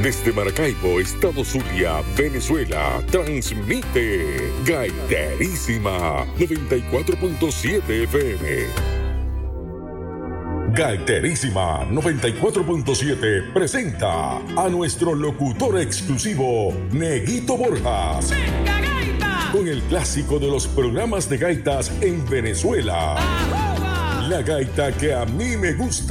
Desde Maracaibo, Estado Zulia, Venezuela, transmite Gaiterísima 94.7 FM. Gaiterísima 94.7 presenta a nuestro locutor exclusivo, Neguito Borjas. ¡Venga, gaita! Con el clásico de los programas de gaitas en Venezuela. ¡Ajuba! La gaita que a mí me gusta.